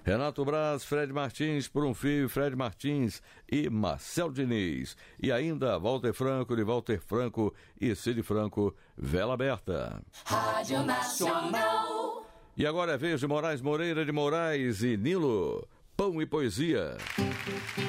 Renato Braz, Fred Martins, Por um Fio, Fred Martins e Marcel Diniz. E ainda Walter Franco, de Walter Franco e Cid Franco, Vela Aberta. Rádio Nacional. E agora é vez de Moraes Moreira de Moraes e Nilo, Pão e Poesia.